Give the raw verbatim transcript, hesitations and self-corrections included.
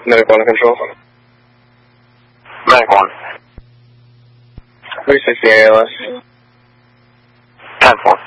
Medical control. Medical. three sixty A L S. ten four.